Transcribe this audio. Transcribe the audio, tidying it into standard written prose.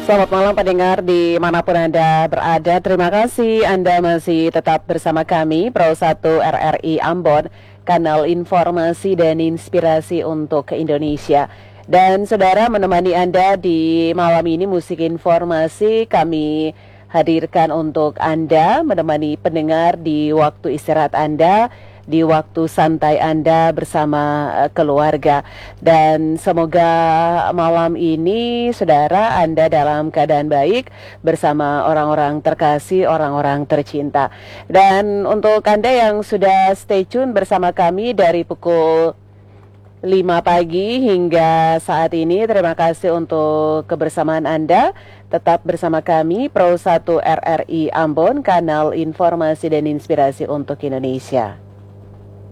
Selamat malam pendengar dimanapun Anda berada. Terima kasih Anda masih tetap bersama kami Pro 1 RRI Ambon, kanal informasi dan inspirasi untuk Indonesia. Dan saudara, menemani Anda di malam ini musik informasi kami hadirkan untuk Anda, menemani pendengar di waktu istirahat Anda, di waktu santai Anda bersama keluarga. Dan semoga malam ini saudara Anda dalam keadaan baik bersama orang-orang terkasih, orang-orang tercinta. Dan untuk Anda yang sudah stay tune bersama kami dari pukul 5 pagi hingga saat ini, terima kasih untuk kebersamaan Anda. Tetap bersama kami Pro 1 RRI Ambon, kanal informasi dan inspirasi untuk Indonesia.